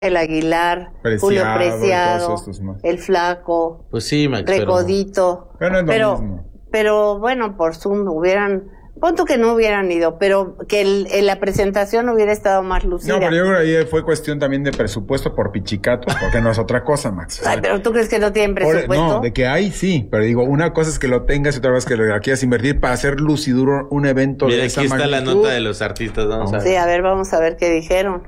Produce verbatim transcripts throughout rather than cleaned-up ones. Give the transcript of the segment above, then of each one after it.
el Aguilar, Preciado, Julio Preciado, el Flaco, pues sí, Max, Recodito, pero, pero, no es pero, lo mismo. pero bueno, por Zoom hubieran, punto que no hubieran ido, pero que el, el, la presentación hubiera estado más lucida. No, pero yo creo que ahí fue cuestión también de presupuesto por pichicatos, porque no es otra cosa, Max. O sea, Ay, pero ¿tú crees que no tienen presupuesto? Por, no, de que hay, sí, pero digo, una cosa es que lo tengas y otra vez que lo quieras invertir para hacer luciduro un evento. Mira, de esa aquí está magnitud. la nota de los artistas, vamos a ver. Sí, a ver, vamos a ver qué dijeron.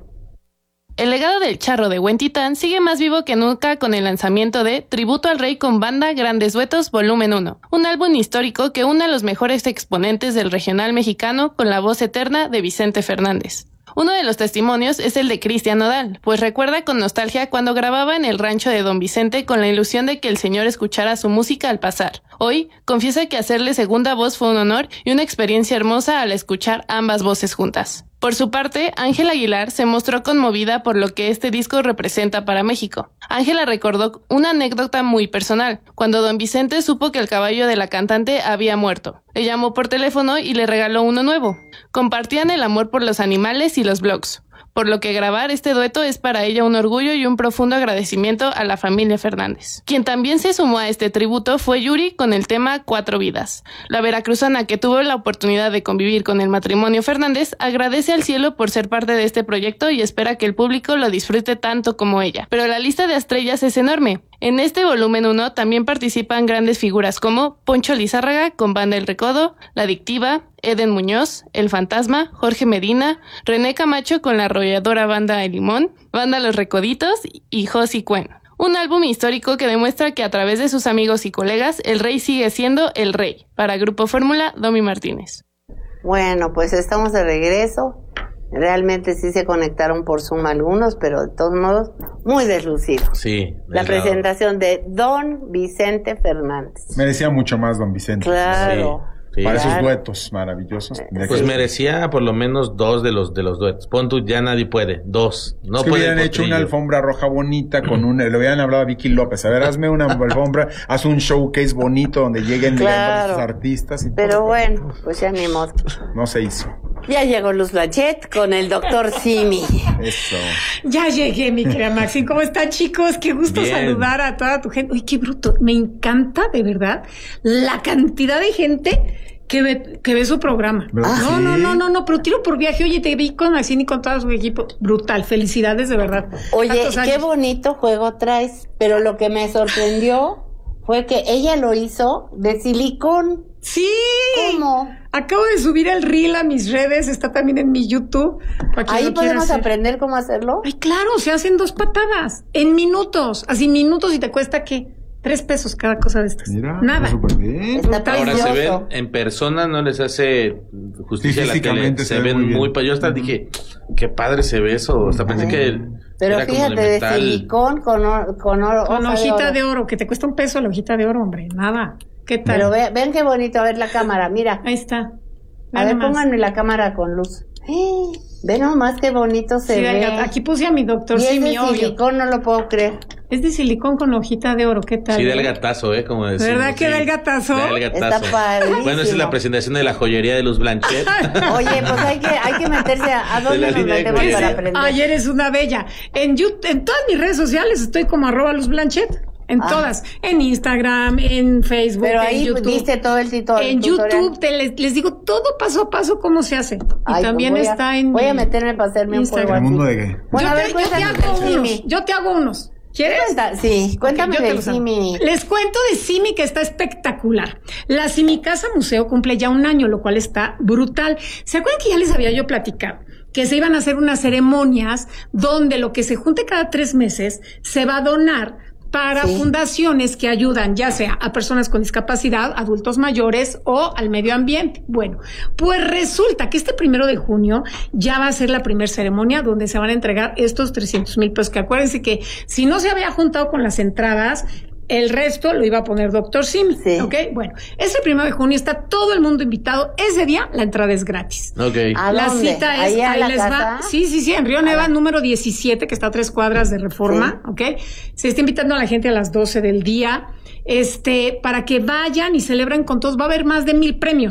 El legado del charro de Huentitán sigue más vivo que nunca con el lanzamiento de Tributo al Rey con Banda Grandes Duetos Volumen uno, un álbum histórico que une a los mejores exponentes del regional mexicano con la voz eterna de Vicente Fernández. Uno de los testimonios es el de Cristian Nodal, pues recuerda con nostalgia cuando grababa en el rancho de Don Vicente con la ilusión de que el señor escuchara su música al pasar. Hoy, confiesa que hacerle segunda voz fue un honor y una experiencia hermosa al escuchar ambas voces juntas. Por su parte, Ángela Aguilar se mostró conmovida por lo que este disco representa para México. Ángela recordó una anécdota muy personal, cuando Don Vicente supo que el caballo de la cantante había muerto. Le llamó por teléfono y le regaló uno nuevo. Compartían el amor por los animales y los blogs, por lo que grabar este dueto es para ella un orgullo y un profundo agradecimiento a la familia Fernández. Quien también se sumó a este tributo fue Yuri con el tema Cuatro Vidas. La veracruzana, que tuvo la oportunidad de convivir con el matrimonio Fernández, agradece al cielo por ser parte de este proyecto y espera que el público lo disfrute tanto como ella. Pero la lista de estrellas es enorme. En este volumen uno también participan grandes figuras como Poncho Lizárraga con Banda El Recodo, La Adictiva, Eden Muñoz, El Fantasma, Jorge Medina, René Camacho con la arrolladora Banda El Limón, Banda Los Recoditos y Josi Cuen. Un álbum histórico que demuestra que a través de sus amigos y colegas, el rey sigue siendo el rey. Para Grupo Fórmula, Domi Martínez. Bueno, pues estamos de regreso. Realmente sí se conectaron por Zoom algunos, pero de todos modos, muy deslucido. Sí. La presentación de Don Vicente Fernández. Merecía mucho más Don Vicente. Claro. Sí, para claro. esos duetos maravillosos. Pues que... merecía por lo menos dos de los de los duetos. Pon tú, ya nadie puede. Dos. No es que puede hubieran hecho una alfombra roja bonita con un... Le hubieran hablado a Vicky López. A ver, hazme una alfombra, haz un showcase bonito donde lleguen claro. los artistas y Pero todo. bueno, pues ya ni modo. No se hizo. Ya llegó Luz Blanchet con el doctor Simi. Eso. Ya llegué, mi querida Maxi. ¿Cómo están, chicos? Qué gusto Bien. saludar a toda tu gente. Uy, qué bruto. Me encanta, de verdad, la cantidad de gente que ve, que ve su programa. Ah, no, ¿sí? no, no, no, no, pero tiro por viaje. Oye, te vi con Maxine y con todo su equipo. Brutal. Felicidades, de verdad. Oye, qué bonito juego traes. Pero lo que me sorprendió fue que ella lo hizo de silicón. Sí. ¿Cómo? Acabo de subir el reel a mis redes, está también en mi YouTube. Ahí podemos aprender cómo hacerlo. Ay, claro, se hacen dos patadas, en minutos, así minutos y te cuesta, ¿qué? Tres pesos cada cosa de estas. Mira, nada. Súper bien. Está Ahora se ven precioso. en persona, no les hace justicia Sí, a la tele. físicamente Se, se ve ven muy muy bien. pa- Yo hasta Ujú. dije, qué padre se ve eso. Hasta pensé que Pero era como fíjate, de metal. silicón con, or, con, or, Con hoja hojita de oro. de oro, que te cuesta un peso la hojita de oro, hombre, nada. ¿Qué tal? Pero ve, ven qué bonito, a ver la cámara, mira. Ahí está. A Nada ver, más. pónganme la cámara con luz. ¡Eh! Ve nomás qué bonito se Sí, ve. aquí puse a mi doctor Y es Simi, de obvio. silicón, no lo puedo creer. Es de silicón con hojita de oro, ¿qué tal? Sí, da el gatazo, ¿eh? Como decimos. ¿Verdad que sí. da el gatazo? Da el gatazo. Está padrísimo. Bueno, esa es la presentación de la joyería de Luz Blanchet. Oye, pues hay que, hay que meterse a, ¿a De dónde la nos línea de metemos joyería. para aprender? Ayer es una bella. En YouTube, en todas mis redes sociales estoy como arroba Luz Blanchet. En Ah. todas. En Instagram, en Facebook, Pero en ahí YouTube. viste todo el título. En YouTube te les, les digo todo paso a paso cómo se hace. Y Ay, también pues voy a- está en Voy a mi meterme para hacerme un Instagram. juego ¿El así. mundo de qué? Bueno, yo, a ver, te, yo te cuéntame hago del unos. Simi. Yo te hago unos. ¿Quieres? Cuenta- Sí, cuéntame Ok, yo te del los hago. Simi. Les cuento de Simi que está espectacular. La Simi Casa Museo cumple ya un año, lo cual está brutal. ¿Se acuerdan que ya les había yo platicado? Que se iban a hacer unas ceremonias donde lo que se junte cada tres meses se va a donar para Sí. fundaciones que ayudan ya sea a personas con discapacidad, adultos mayores o al medio ambiente. Bueno, pues resulta que este primero de junio ya va a ser la primera ceremonia donde se van a entregar estos trescientos mil pesos, que acuérdense que si no se había juntado con las entradas, el resto lo iba a poner doctor Simi. Sí. ¿Ok? Bueno, ese primero de junio está todo el mundo invitado. Ese día la entrada es gratis. Ok. ¿A La dónde? cita es, ¿Ahí a ahí la les casa? va. Sí, sí, sí, en Río Neva, número diecisiete, que está a tres cuadras de Reforma, ¿ok? Se está invitando a la gente a las doce del día, este, para que vayan y celebren con todos. Va a haber más de mil premios.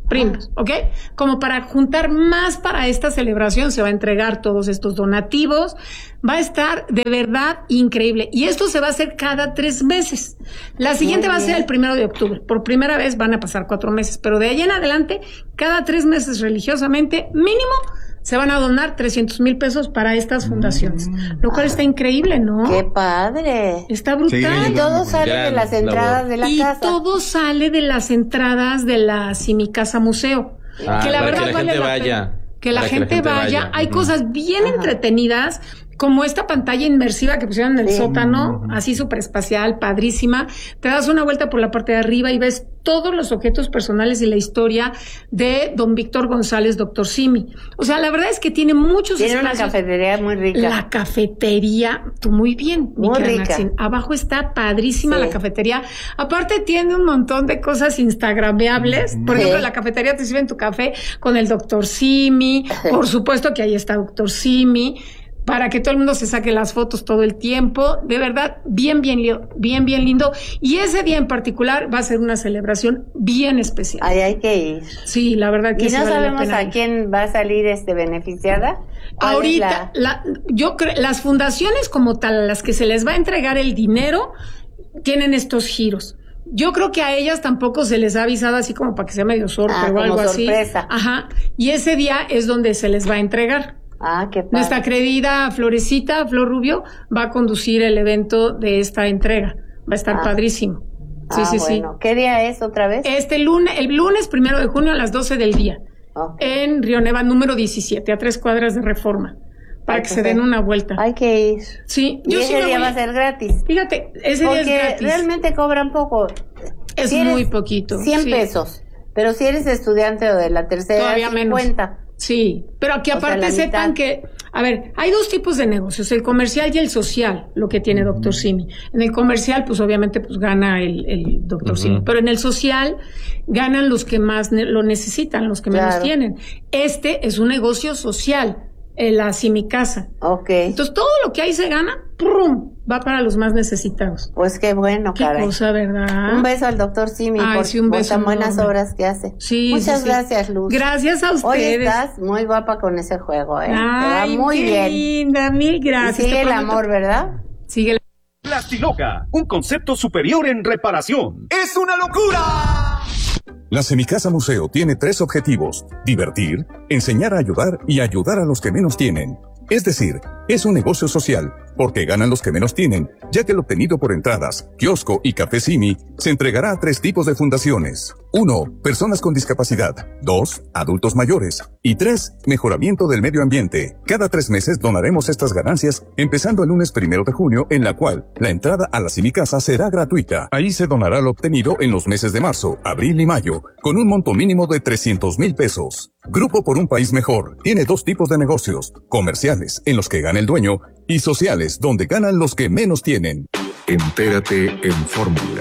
primas, ¿ok? Como para juntar más para esta celebración, se va a entregar todos estos donativos, va a estar de verdad increíble, y esto se va a hacer cada tres meses. La siguiente va a ser el primero de octubre, por primera vez van a pasar cuatro meses, pero de ahí en adelante, cada tres meses religiosamente, mínimo, se van a donar trescientos mil pesos para estas fundaciones, lo cual está increíble, ¿no? ¡Qué padre! Está brutal. Sí, y todo sale Gran de las entradas labor. de la y casa. todo sale de las entradas de la Simi Casa Museo. Ah, que la para verdad que la vale gente la vaya. pena. Que la Para que gente, la gente vaya. vaya. Hay Ujú. cosas bien Ajá. entretenidas, como esta pantalla inmersiva que pusieron en el Sí. sótano, así súper espacial, padrísima. Te das una vuelta por la parte de arriba y ves todos los objetos personales y la historia de don Víctor González, doctor Simi. O sea, la verdad es que tiene muchos Tiene una espacios. cafetería muy rica. La cafetería, tú muy bien, mi Muy querida rica. Maxine. Abajo está padrísima Sí. la cafetería. Aparte tiene un montón de cosas instagrameables. Por Sí. ejemplo, la cafetería te sirven tu café con el doctor Simi. Por supuesto que ahí está doctor Simi, para que todo el mundo se saque las fotos todo el tiempo. De verdad, bien, bien, li- bien, bien lindo. Y ese día en particular va a ser una celebración bien especial. Ahí hay que ir. Sí, la verdad que Y sí no vale la sabemos pena a ir. quién va a salir este beneficiada. ¿Cuál es Ahorita, la- la- yo creo, las fundaciones como tal, a las que se les va a entregar el dinero, tienen estos giros. Yo creo que a ellas tampoco se les ha avisado así como para que sea medio sorpresa Ah, o como algo así. sorpresa. Ajá. Y ese día es donde se les va a entregar. Ah, qué padre. Nuestra querida Florecita, Flor Rubio, va a conducir el evento de esta entrega. Va a estar Ah. padrísimo. Sí, Ah, sí, bueno. ¿Qué día es otra vez? sí. Este lunes, el lunes primero de junio a las doce del día. Ok. En Río Neva número diecisiete, a tres cuadras de Reforma. Para Ay, que pues se den sí. una vuelta. Hay que ir. Sí, Y yo sí ese me día voy. va a ser gratis. Fíjate, ese día es Porque gratis. realmente cobran poco. Es Si eres muy poquito. cien sí. pesos. Pero si eres estudiante o de la tercera, Todavía menos. cincuenta. Sí, pero aquí O sea, aparte la sepan mitad. que, a ver, hay dos tipos de negocios, el comercial y el social, lo que tiene doctor Simi. En el comercial, pues obviamente, pues gana el, el doctor Ujú. Simi, pero en el social ganan los que más ne- lo necesitan, los que menos Claro. tienen. Este es un negocio social, eh, la Simi Casa. Ok. Entonces, todo lo que ahí se gana, ¡prum!, va para los más necesitados. Pues qué bueno, Qué caray. cosa, ¿verdad? Un beso al doctor Simi Ay, por, sí, un por beso tan buenas enorme. obras que hace. Sí, Muchas sí, sí. gracias, Luz. Gracias a Hoy ustedes. estás muy guapa con ese juego, ¿eh? Te va Ay, muy qué bien. linda, mil Y gracias. sigue Te el prometo- amor, ¿verdad? Sigue el Plastiloca, un concepto superior en reparación. ¡Es una locura! La Semicasa Museo tiene tres objetivos: divertir, enseñar a ayudar y ayudar a los que menos tienen. Es decir, es un negocio social, porque ganan los que menos tienen, ya que el obtenido por entradas, kiosco y café Simi se entregará a tres tipos de fundaciones. Uno, personas con discapacidad. Dos, adultos mayores. Y tres, mejoramiento del medio ambiente. Cada tres meses donaremos estas ganancias, empezando el lunes primero de junio, en la cual la entrada a la Semicasa será gratuita. Ahí se donará lo obtenido en los meses de marzo, abril y mayo, con un monto mínimo de trescientos mil pesos. Grupo por un País Mejor tiene dos tipos de negocios: comerciales, en los que gana el dueño, y sociales, donde ganan los que menos tienen. Entérate en Fórmula.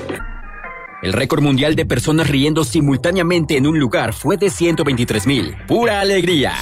El récord mundial de personas riendo simultáneamente en un lugar fue de ciento veintitrés mil. ¡Pura alegría!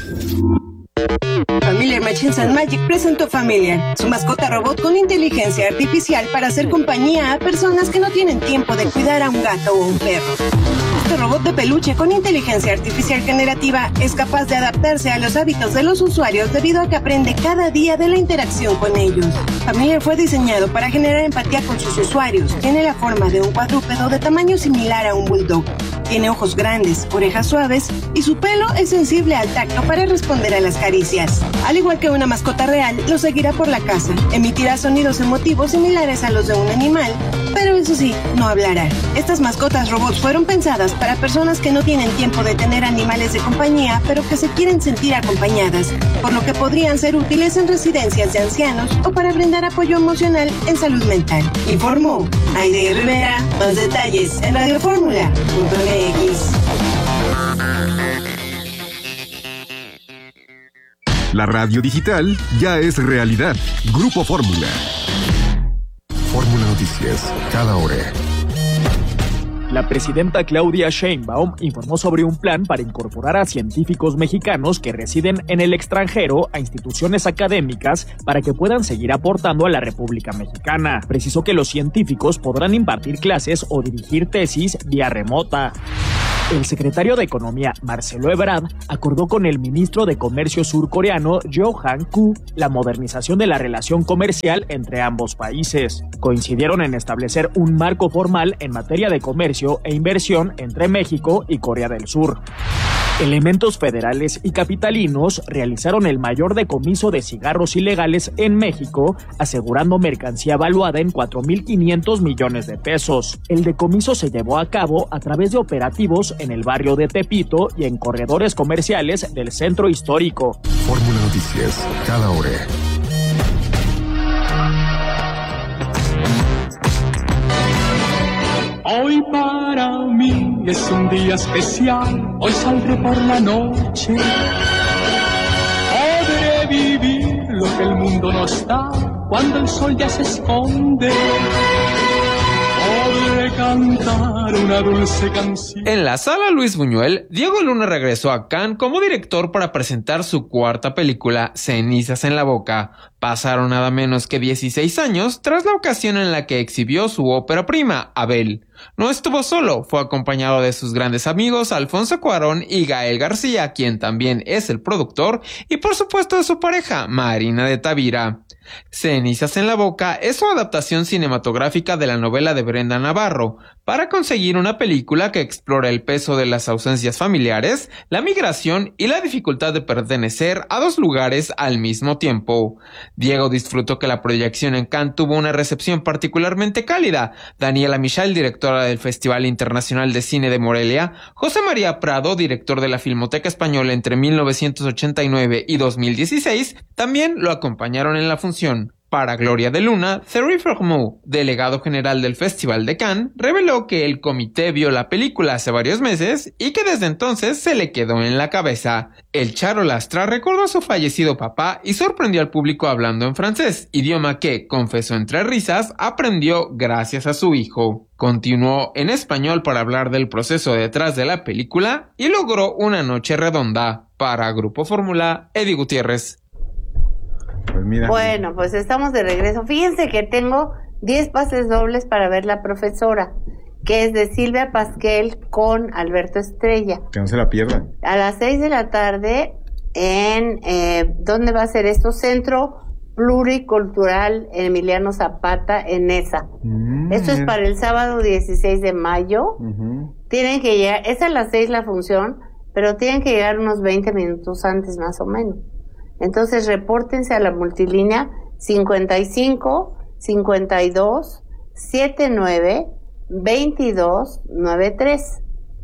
Familiar Machines and Magic presentó Familiar, su mascota robot con inteligencia artificial para hacer compañía a personas que no tienen tiempo de cuidar a un gato o un perro. Este robot de peluche con inteligencia artificial generativa es capaz de adaptarse a los hábitos de los usuarios debido a que aprende cada día de la interacción con ellos. Familiar fue diseñado para generar empatía con sus usuarios. Tiene la forma de un cuadrúpedo de tamaño similar a un bulldog. Tiene ojos grandes, orejas suaves y su pelo es sensible al tacto para responder a las caricias. Al igual que una mascota real, lo seguirá por la casa. Emitirá sonidos emotivos similares a los de un animal, pero eso sí, no hablará. Estas mascotas robots fueron pensadas para personas que no tienen tiempo de tener animales de compañía, pero que se quieren sentir acompañadas, por lo que podrían ser útiles en residencias de ancianos o para brindar apoyo emocional en salud mental. Informó Aide Rivera. Más detalles en radio fórmula punto m x. La radio digital ya es realidad. Grupo Fórmula. Fórmula Noticias, cada hora. La presidenta Claudia Sheinbaum informó sobre un plan para incorporar a científicos mexicanos que residen en el extranjero a instituciones académicas para que puedan seguir aportando a la República Mexicana. Precisó que los científicos podrán impartir clases o dirigir tesis vía remota. El secretario de Economía, Marcelo Ebrard, acordó con el ministro de Comercio surcoreano, Jo Han-koo, la modernización de la relación comercial entre ambos países. Coincidieron en establecer un marco formal en materia de comercio e inversión entre México y Corea del Sur. Elementos federales y capitalinos realizaron el mayor decomiso de cigarros ilegales en México, asegurando mercancía valuada en cuatro mil quinientos millones de pesos. El decomiso se llevó a cabo a través de operativos en el barrio de Tepito y en corredores comerciales del centro histórico. Fórmula Noticias, cada hora. Hoy para mí es un día especial, hoy saldré por la noche. Podré vivir lo que el mundo nos da cuando el sol ya se esconde. Podré cantar una dulce canción. En la sala Luis Buñuel, Diego Luna regresó a Cannes como director para presentar su cuarta película, Cenizas en la boca. Pasaron nada menos que dieciséis años tras la ocasión en la que exhibió su ópera prima, Abel. No estuvo solo, fue acompañado de sus grandes amigos Alfonso Cuarón y Gael García, quien también es el productor, y por supuesto de su pareja, Marina de Tavira. Cenizas en la boca es su adaptación cinematográfica de la novela de Brenda Navarro, para conseguir una película que explora el peso de las ausencias familiares, la migración y la dificultad de pertenecer a dos lugares al mismo tiempo. Diego disfrutó que la proyección en Cannes tuvo una recepción particularmente cálida. Daniela Michel, directora del Festival Internacional de Cine de Morelia, José María Prado, director de la Filmoteca Española entre mil novecientos ochenta y nueve y dos mil dieciséis, también lo acompañaron en la función. Para Gloria de Luna, Thierry Frémaux, delegado general del Festival de Cannes, reveló que el comité vio la película hace varios meses y que desde entonces se le quedó en la cabeza. El Charo Lastra recordó a su fallecido papá y sorprendió al público hablando en francés, idioma que, confesó entre risas, aprendió gracias a su hijo. Continuó en español para hablar del proceso detrás de la película y logró una noche redonda. Para Grupo Fórmula, Eddie Gutiérrez. Pues mira. Bueno, pues estamos de regreso. Fíjense que tengo diez pases dobles para ver La Profesora, que es de Silvia Pasquel con Alberto Estrella. Que no se la pierdan. A las seis de la tarde en, eh, ¿dónde va a ser esto? Centro Pluricultural Emiliano Zapata en ESA. Mm, esto es para el sábado dieciséis de mayo. Uh-huh. Tienen que llegar, es a las seis la función, pero tienen que llegar unos veinte minutos antes más o menos. Entonces repórtense a la multilínea cincuenta y cinco, cincuenta y dos, setenta y nueve, veintidós, noventa y tres.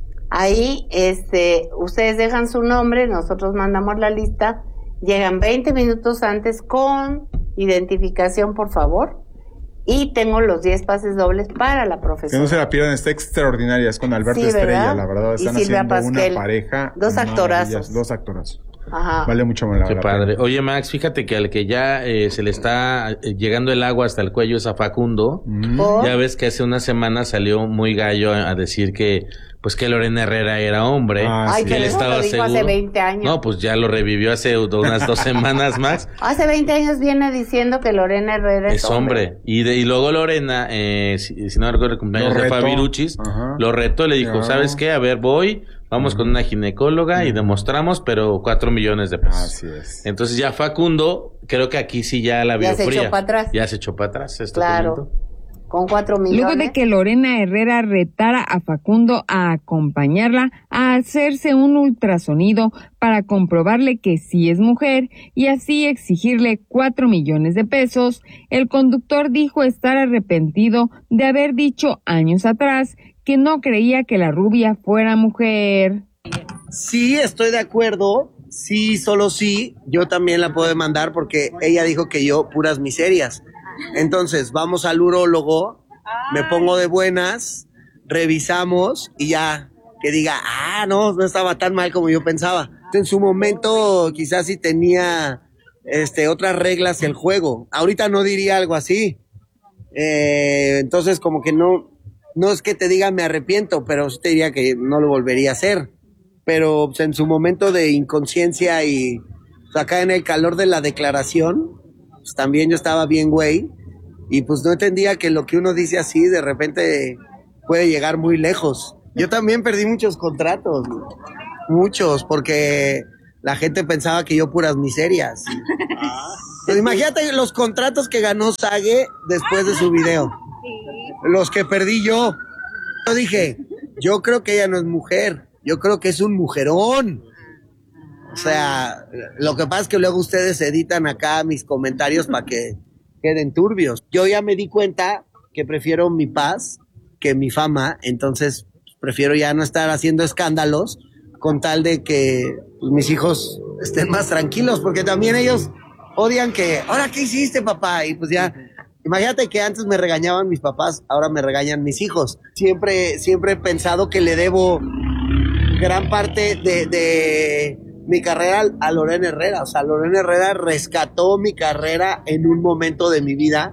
Ahí este, ustedes dejan su nombre, nosotros mandamos la lista, llegan veinte minutos antes con identificación, por favor. Y tengo los diez pases dobles para La Profesora. Que no se la pierdan, está extraordinaria, es con Alberto sí, Estrella, la verdad, están haciendo Pasquel, una pareja. Dos actorazos. Dos actorazos. Ajá. Vale mucho más la Qué verdad. padre. Oye, Max, fíjate que al que ya eh, se le está eh, llegando el agua hasta el cuello es a Facundo. Mm. Ya ves que hace una semana salió muy gallo a, a decir que pues que Lorena Herrera era hombre. Ah, Ay, que que él estaba lo dijo seguro. Hace veinte años. No, pues ya lo revivió hace unas dos semanas, Max. Hace veinte años viene diciendo que Lorena Herrera es, es hombre. hombre. Y, de, y luego Lorena, eh, si, si no recuerdo el cumpleaños de Fabiruchis, lo retó, le dijo, no. ¿sabes qué? A ver, voy... Vamos uh-huh. con una ginecóloga uh-huh. y demostramos, pero cuatro millones de pesos. Así es. Entonces ya Facundo, creo que aquí sí ya la vio ya se fría. echó para atrás. Ya se echó para atrás. Esto claro. Con cuatro millones. Luego de que Lorena Herrera retara a Facundo a acompañarla a hacerse un ultrasonido para comprobarle que sí es mujer y así exigirle cuatro millones de pesos, el conductor dijo estar arrepentido de haber dicho años atrás que no creía que la rubia fuera mujer. Sí, estoy de acuerdo. Sí, solo sí. Yo también la puedo demandar porque ella dijo que yo puras miserias. Entonces, vamos al urólogo, me pongo de buenas, revisamos y ya, que diga, ah, no, no estaba tan mal como yo pensaba. En su momento, quizás sí tenía este, otras reglas el juego. Ahorita no diría algo así. Eh, entonces, como que no... No es que te diga me arrepiento, pero sí te diría que no lo volvería a hacer. Pero pues, en su momento de inconsciencia y pues, acá en el calor de la declaración, pues también yo estaba bien güey. Y pues no entendía que lo que uno dice así de repente puede llegar muy lejos. Yo también perdí muchos contratos, muchos, porque la gente pensaba que yo puras miserias. Pues imagínate los contratos que ganó Sage después de su video. Los que perdí yo. Yo dije, yo creo que ella no es mujer, yo creo que es un mujerón. O sea, lo que pasa es que luego ustedes editan acá mis comentarios para que queden turbios. Yo ya me di cuenta que prefiero mi paz que mi fama, entonces prefiero ya no estar haciendo escándalos con tal de que pues, mis hijos estén más tranquilos, porque también ellos odian que, ¿ahora qué hiciste, papá? Y pues ya, imagínate que antes me regañaban mis papás, ahora me regañan mis hijos. Siempre, siempre he pensado que le debo gran parte de, de mi carrera a Lorena Herrera. O sea, Lorena Herrera rescató mi carrera en un momento de mi vida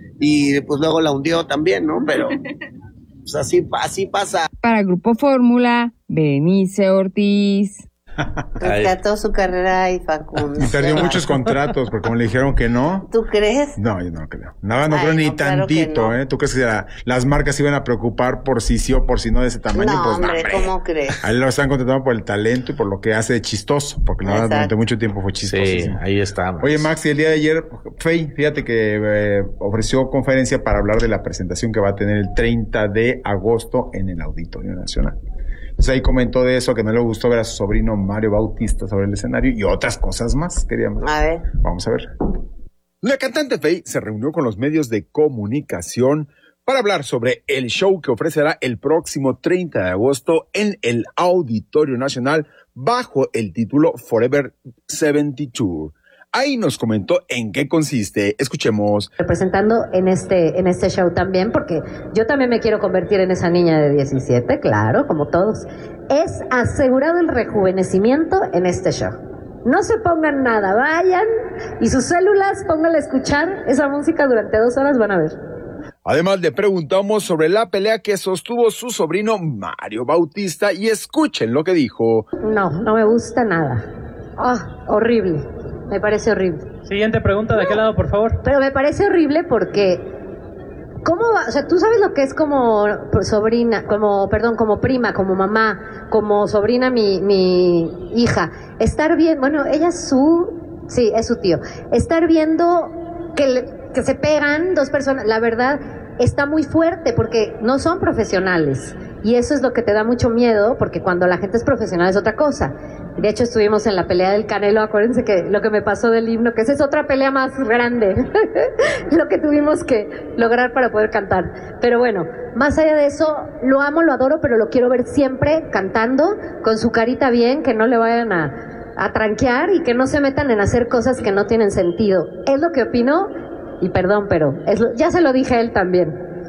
y pues luego la hundió también, ¿no? Pero pues así, así pasa. Para Grupo Fórmula, Berenice Ortiz. Rescató su carrera y Facundo. Y perdió muchos contratos, porque como le dijeron que no. ¿Tú crees? No, yo no creo. Nada, no Ay, creo ni no, claro tantito, que no. ¿eh? ¿Tú crees que la- las marcas iban a preocupar por si sí o por si no de ese tamaño? No, Pues hombre, hombre. ¿cómo crees? A él lo están contratando por el talento y por lo que hace de chistoso, porque la verdad Exacto. durante mucho tiempo fue chistoso. Sí, ahí está. Oye, Max, y el día de ayer, Fey, fíjate que eh, ofreció conferencia para hablar de la presentación que va a tener el treinta de agosto en el Auditorio Nacional. Entonces ahí comentó de eso, que no le gustó ver a su sobrino Mario Bautista sobre el escenario y otras cosas más, queríamos. A ver. Vamos a ver. La cantante Fey se reunió con los medios de comunicación para hablar sobre el show que ofrecerá el próximo treinta de agosto en el Auditorio Nacional bajo el título Forever setenta y dos. Ahí nos comentó en qué consiste. Escuchemos. Representando en este, en este show también, porque yo también me quiero convertir en esa niña de diecisiete, claro, como todos. Es asegurado el rejuvenecimiento en este show. No se pongan nada, vayan y sus células, pónganle a escuchar esa música durante dos horas, van a ver. Además le preguntamos sobre la pelea que sostuvo su sobrino Mario Bautista y escuchen lo que dijo. No, no me gusta nada. Ah, horrible. Me parece horrible. Siguiente pregunta, ¿de qué lado, por favor? Pero me parece horrible porque ¿cómo va? O sea, tú sabes lo que es como sobrina, como, perdón, como prima, como mamá, como sobrina mi, mi hija. Estar bien, bueno, ella es su, sí, es su tío. Estar viendo que, le, que se pegan dos personas, la verdad, está muy fuerte porque no son profesionales. Y eso es lo que te da mucho miedo, porque cuando la gente es profesional es otra cosa. De hecho, estuvimos en la pelea del Canelo, acuérdense que lo que me pasó del himno, que esa es otra pelea más grande, lo que tuvimos que lograr para poder cantar. Pero bueno, más allá de eso, lo amo, lo adoro, pero lo quiero ver siempre cantando, con su carita bien, que no le vayan a, a tranquear y que no se metan en hacer cosas que no tienen sentido. Es lo que opino, y perdón, pero es lo, ya se lo dije a él también.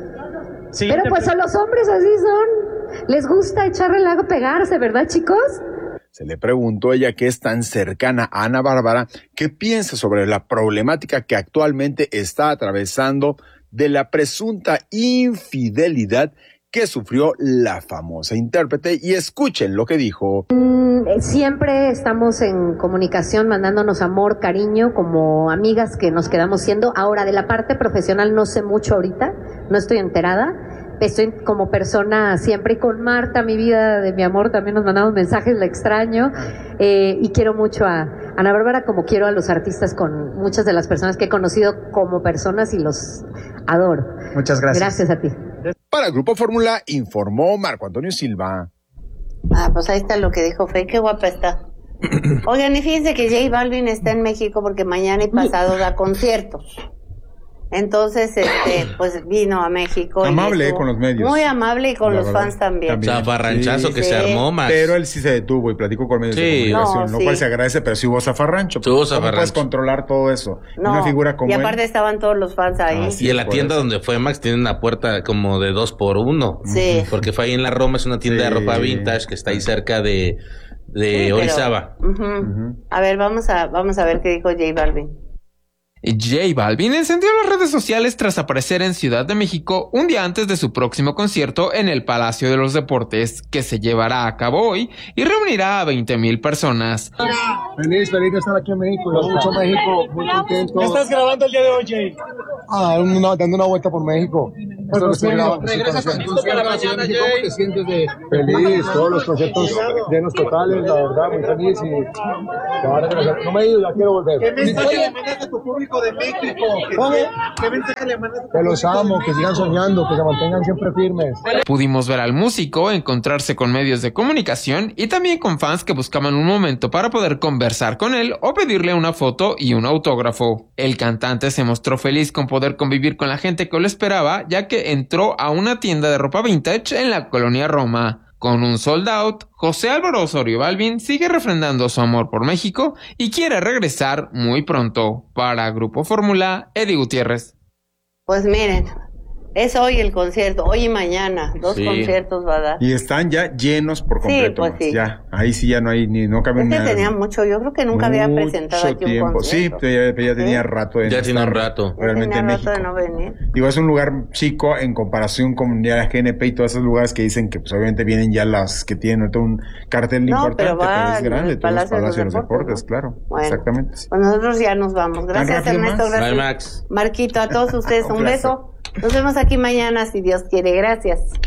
Pero pues a los hombres así son, les gusta echar relajo, pegarse, ¿verdad, chicos? Se le preguntó ella, que es tan cercana a Ana Bárbara, qué piensa sobre la problemática que actualmente está atravesando de la presunta infidelidad que sufrió la famosa intérprete, y escuchen lo que dijo. Mm, siempre estamos en comunicación, mandándonos amor, cariño, como amigas que nos quedamos siendo. Ahora, de la parte profesional no sé mucho ahorita, no estoy enterada. Estoy como persona siempre, y con Marta, mi vida de mi amor, también nos mandamos mensajes, la extraño, eh, y quiero mucho a Ana Bárbara como quiero a los artistas, con muchas de las personas que he conocido como personas y los adoro. Muchas gracias. Gracias a ti. Para Grupo Fórmula informó Marco Antonio Silva. Ah, pues ahí está lo que dijo Fey, qué guapa está. Oigan, y fíjense que J Balvin está en México porque mañana y pasado da conciertos. Entonces, este, pues vino a México. Amable y estuvo con los medios. Muy amable y con La los verdad, fans también. Zafarranchazo que Sí. se armó, Max. Pero él sí se detuvo y platicó con medios Sí. de comunicación, No, lo sí. cual se agradece, pero sí hubo zafarrancho. Sí hubo ¿Cómo zafarrancho. puedes controlar todo eso? No, Una figura como y él. aparte estaban todos los fans ahí. Y en la tienda donde fue Max tiene una puerta como de dos por uno. Sí. Porque fue ahí en la Roma, es una tienda Sí. de ropa vintage que está ahí cerca de, de Sí, pero- Orizaba. Ujú. A ver, vamos a, vamos a ver qué dijo J Balvin. J Balvin encendió las redes sociales tras aparecer en Ciudad de México un día antes de su próximo concierto en el Palacio de los Deportes, que se llevará a cabo hoy y reunirá a veinte mil personas. Feliz, feliz de estar aquí en México. Lo mucho México, muy contento. ¿Qué estás grabando el día de hoy, Jay? Ah, una- dando una vuelta por México. Esto no se graba. Regresas con gusto para mañana, Jay. ¿Cómo te sientes de feliz? Todos los conciertos llenos totales, la verdad, muy feliz. Y ahora no me he ido, ya quiero volver. ¿Qué mensaje le mandas a tu público de México? ¿Qué mensaje le mandas a tu Que los amo, que sigan soñando, que se mantengan siempre firmes. Pudimos ver al músico encontrarse con medios de comunicación y también con fans que buscaban un momento para poder conversar con él o pedirle una foto y un autógrafo. El cantante se mostró feliz con poder convivir con la gente que lo esperaba, ya que entró a una tienda de ropa vintage en la colonia Roma. Con un sold out, José Álvaro Osorio Balvin sigue refrendando su amor por México y quiere regresar muy pronto. Para Grupo Fórmula, Eddie Gutiérrez. Pues miren, es hoy el concierto, hoy y mañana, dos Sí. conciertos va a dar. Y están ya llenos por Sí, completo. pues Max. sí. Ya, ahí sí ya no hay ni, no cabe Es que nada. tenía mucho, yo creo que nunca había Mucho presentado aquí un tiempo. Sí, concierto. ya, ya tenía ¿Sí? rato de Ya no tiene un estar rato. realmente Tenía en rato México. de no venir. Digo, es un lugar chico en comparación con la G N P y todos esos lugares que dicen que pues obviamente vienen ya las que tienen ahorita un cartel No, importante, pero pero, va es al grande, todos los Palacio de los Palacios de los Deportes, Deportes, claro. Bueno. Exactamente. Pues nosotros ya nos vamos. Gracias, rápido, Ernesto. Max? Gracias. Bye, Max. Marquito, a todos ustedes un Un placer. beso. Nos vemos aquí mañana, si Dios quiere. Gracias.